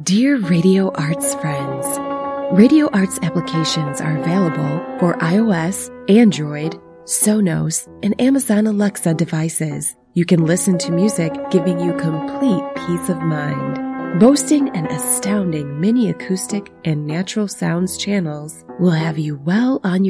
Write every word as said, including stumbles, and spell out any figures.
Dear Radio Arts friends, Radio Arts applications are available for iOS, Android, Sonos, and Amazon Alexa devices. You can listen to music, giving you complete peace of mind. Boasting an astounding mini acoustic and natural sounds channels will have you well on your